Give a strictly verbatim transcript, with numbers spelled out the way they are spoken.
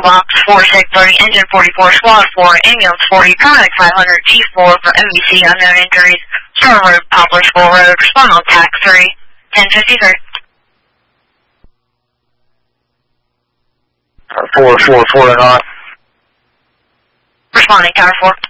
Box four six thirty, Engine forty-four, Squad four, Ambulance forty, Paramedic five hundred, Chief four for M V C, unknown injuries, Star Road, Poplar School Road, respond on T A C three, ten fifty-three. four four four and on. Responding, Tower four.